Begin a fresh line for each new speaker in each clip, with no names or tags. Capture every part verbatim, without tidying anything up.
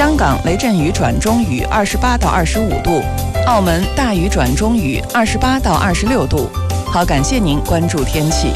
香港雷阵雨转中雨，二十八到二十五度；澳门大雨转中雨，二十八到二十六度。好，感谢您关注天气。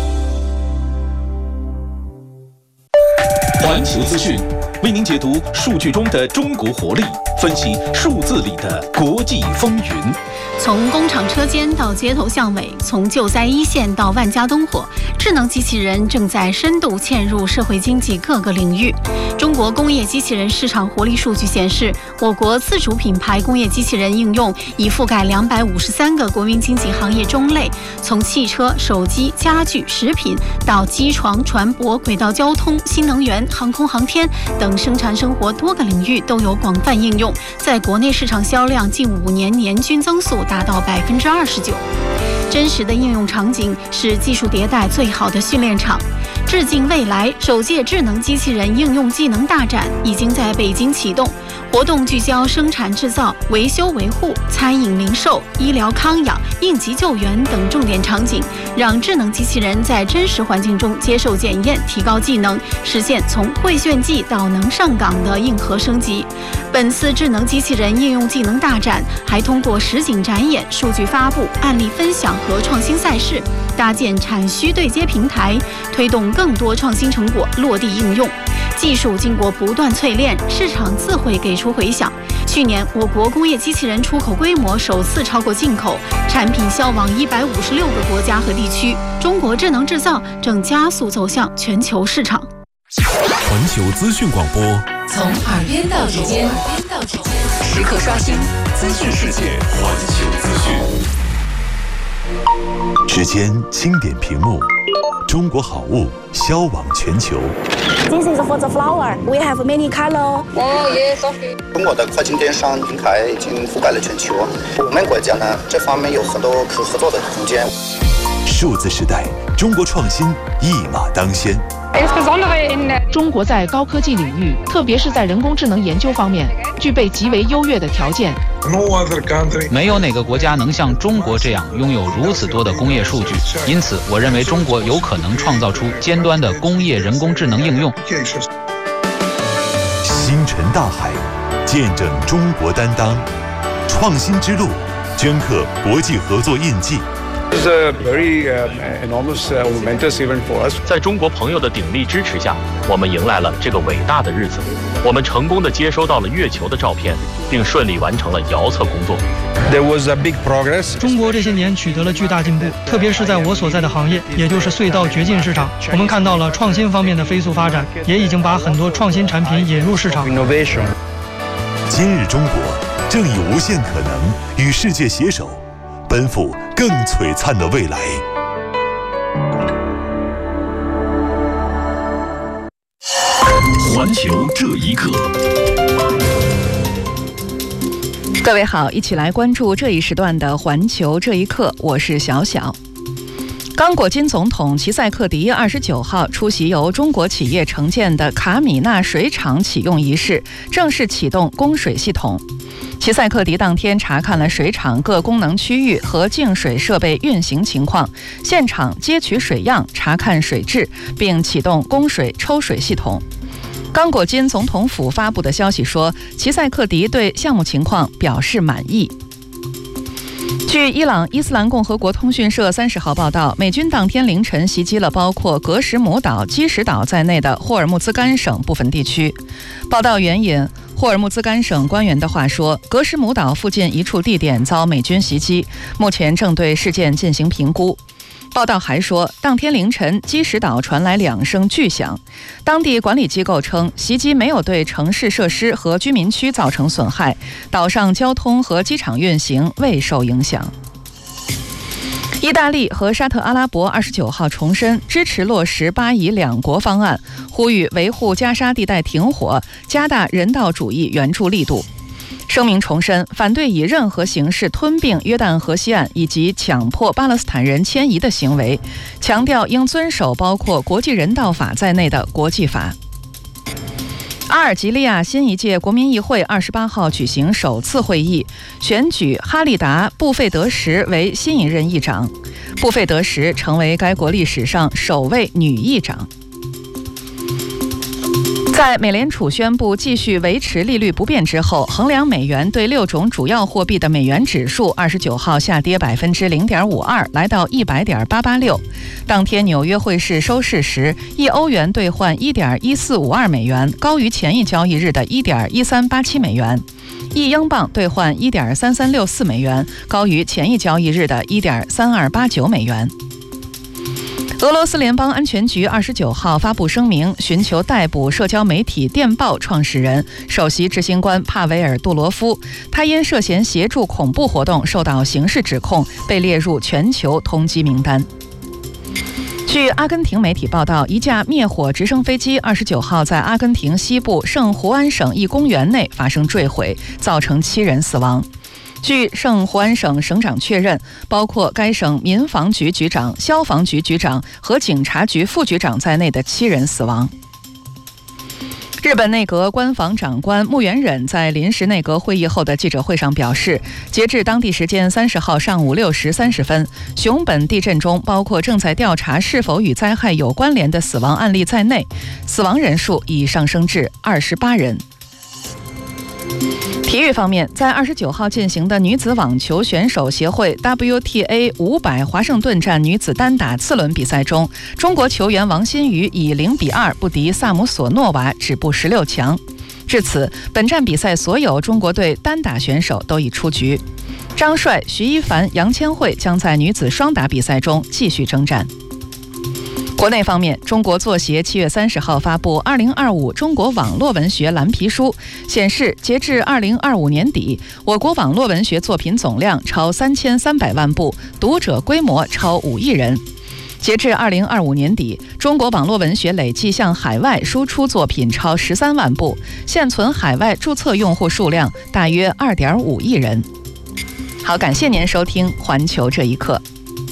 环球资讯为您解读数据中的中国活力，分析数字里的国际风云。
从工厂车间到街头巷尾，从救灾一线到万家灯火，智能机器人正在深度嵌入社会经济各个领域。中国工业机器人市场活力数据显示，我国自主品牌工业机器人应用已覆盖两百五十三个国民经济行业中类，从汽车、手机、家具、食品到机床、船舶、轨道交通、新能源、航空航天等生产生活多个领域都有广泛应用，在国内市场销量近五年年均增速达到百分之二十九。真实的应用场景是技术迭代最好的训练场。致敬未来首届智能机器人应用技能大展已经在北京启动，活动聚焦生产制造、维修维护、餐饮零售、医疗康养、应急救援等重点场景，让智能机器人在真实环境中接受检验，提高技能，实现从会炫技到能上岗的硬核升级。本次智能机器人应用技能大展还通过实景展演、数据发布、案例分享和创新赛事，搭建产需对接平台，推动更多创新成果落地应用。技术经过不断淬炼，市场自会给出回响。去年，我国工业机器人出口规模首次超过进口，产品销往一百五十六个国家和地区。中国智能制造正加速走向全球市场。
环球资讯广播，
从耳边到指尖，时刻刷新资讯世界。
环球资讯。
指尖轻点屏幕，中国好物销往全球。
This is for the flower. We have many color.
Oh yes, okay. 中国的跨境电商平台已经覆盖了全球，我们国家呢这方面有很多可合作的空间。
数字时代，中国创新一马当先。
中国在高科技领域，特别是在人工智能研究方面，具备极为优越的条件。
没有哪个国家能像中国这样拥有如此多的工业数据，因此我认为中国有可能创造出尖端的工业人工智能应用。
星辰大海，见证中国担当，创新之路，镌刻国际合作印记。
It's a very uh, enormous, uh, momentous event for us.
在中国朋友的鼎力支持下，我们迎来了这个伟大的日子。我们成功地接收到了月球的照片，并顺利完成了遥测工作。
There was a big progress.
中国这些年取得了巨大进步，特别是在我所在的行业，也就是隧道掘进市场，我们看到了创新方面的飞速发展，也已经把很多创新产品引入市场。
Innovation.
今日中国正以无限可能与世界携手，奔赴更璀璨的未来。
环球这一刻，
各位好，一起来关注这一时段的环球这一刻，我是小小。刚果金总统齐塞克迪二十九号出席由中国企业承建的卡米纳水厂启用仪式，正式启动供水系统。齐塞克迪当天查看了水厂各功能区域和净水设备运行情况，现场接取水样，查看水质，并启动供水抽水系统。刚果金总统府发布的消息说，齐塞克迪对项目情况表示满意。据伊朗伊斯兰共和国通讯社三十号报道，美军当天凌晨袭击了包括格什姆岛、基什岛在内的霍尔木兹干省部分地区。报道援引霍尔木兹干省官员的话说，格什姆岛附近一处地点遭美军袭击，目前正对事件进行评估。报道还说，当天凌晨基什岛传来两声巨响，当地管理机构称，袭击没有对城市设施和居民区造成损害，岛上交通和机场运行未受影响。意大利和沙特阿拉伯二十九号重申支持落实巴以两国方案，呼吁维护加沙地带停火，加大人道主义援助力度。声明重申反对以任何形式吞并约旦河西岸以及强迫巴勒斯坦人迁移的行为，强调应遵守包括国际人道法在内的国际法。阿尔及利亚新一届国民议会二十八号举行首次会议，选举哈利达·布费德什为新一任议长。布费德什成为该国历史上首位女议长。 在美联储宣布继续维持利率不变之后，衡量美元对六种主要货币的美元指数二十九号下跌百分之零点五二，来到一百点八八六。当天纽约汇市收市时，一欧元兑换一点一四五二美元，高于前一交易日的一点一三八七美元；一英镑兑换一点三三六四美元，高于前一交易日的一点三二八九美元。俄罗斯联邦安全局二十九号发布声明，寻求逮捕社交媒体电报创始人、首席执行官帕维尔·杜罗夫。他因涉嫌协助恐怖活动受到刑事指控，被列入全球通缉名单。据阿根廷媒体报道，一架灭火直升飞机二十九号在阿根廷西部圣胡安省一公园内发生坠毁，造成七人死亡。据圣胡安省省长确认，包括该省民防局局长、消防局局长和警察局副局长在内的七人死亡。日本内阁官房长官木原忍在临时内阁会议后的记者会上表示，截至当地时间三十号上午六时三十分，熊本地震中包括正在调查是否与灾害有关联的死亡案例在内，死亡人数已上升至二十八人。体育方面，在二十九号进行的女子网球选手协会 W T A 五百华盛顿站女子单打次轮比赛中，中国球员王欣瑜以零比二不敌萨姆索诺娃，止步十六强。至此，本站比赛所有中国队单打选手都已出局。张帅、徐一凡、杨千惠将在女子双打比赛中继续征战。国内方面，中国作协七月三十号发布《二零二五中国网络文学蓝皮书》，显示截至二零二五年底，我国网络文学作品总量超三千三百万部，读者规模超五亿人。截至二零二五年底，中国网络文学累计向海外输出作品超十三万部，现存海外注册用户数量大约二点五亿人。好，感谢您收听《环球这一刻》。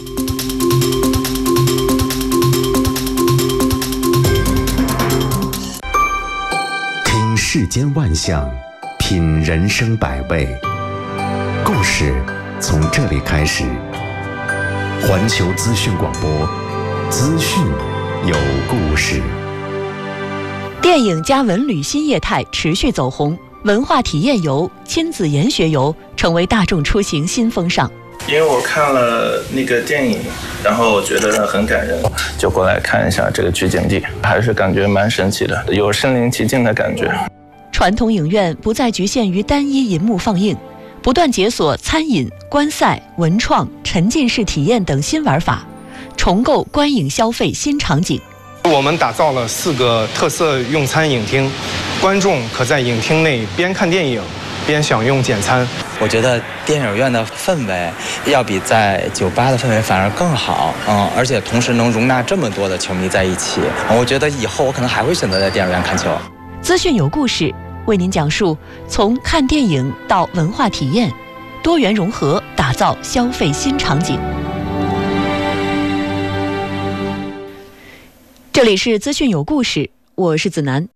世间万象，品人生百味，故事从这里开始。环球资讯广播，资讯有故事。
电影加文旅新业态持续走红，文化体验游、亲子研学游成为大众出行新风尚。
因为我看了那个电影，然后我觉得很感人，就过来看一下这个取景地，还是感觉蛮神奇的，有身临其境的感觉。
传统影院不再局限于单一银幕放映，不断解锁餐饮、观赛、文创、沉浸式体验等新玩法，重构观影消费新场景。
我们打造了四个特色用餐影厅，观众可在影厅内边看电影边享用简餐。
我觉得电影院的氛围要比在酒吧的氛围反而更好，嗯，而且同时能容纳这么多的球迷在一起，我觉得以后我可能还会选择在电影院看球。
资讯有故事，为您讲述从看电影到文化体验，多元融合，打造消费新场景。这里是资讯有故事，我是子楠。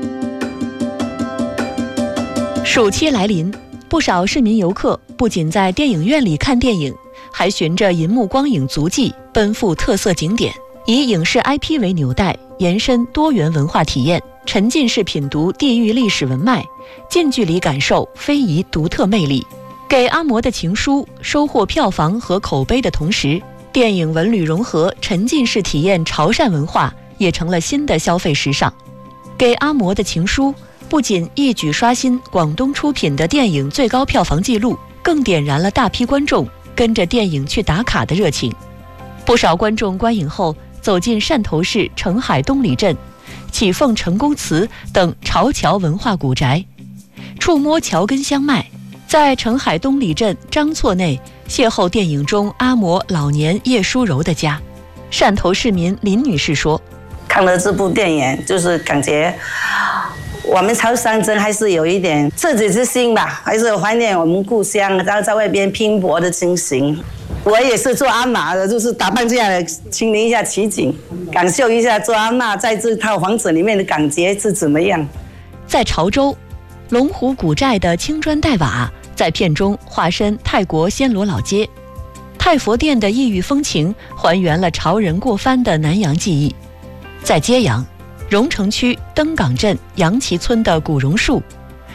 暑期来临，不少市民游客不仅在电影院里看电影，还循着银幕光影足迹奔赴特色景点，以影视 I P 为纽带，延伸多元文化体验，沉浸式品读地域历史文脉，近距离感受非遗独特魅力。给阿嬷的情书收获票房和口碑的同时，电影文旅融合沉浸式体验潮汕文化也成了新的消费时尚。给阿嬷的情书不仅一举刷新广东出品的电影最高票房纪录，更点燃了大批观众跟着电影去打卡的热情。不少观众观影后走进汕头市澄海东里镇、启凤成功祠等潮侨文化古宅，触摸侨根相脉，在澄海东里镇张厝内邂逅电影中阿嬷老年叶淑柔的家。汕头市民林女士说，
看了这部电影就是感觉我们潮汕人还是有一点赤子之心吧，还是怀念我们故乡，然后在外边拼搏的情形。我也是做阿嬷的，就是打扮这样的，亲临一下奇景，感受一下做阿嬷在这套房子里面的感觉是怎么样。
在潮州，龙湖古寨的青砖黛瓦在片中化身泰国暹罗老街，太佛殿的异域风情还原了潮人过番的南洋记忆。在揭阳， 荣城区登岗镇杨旗村的古榕树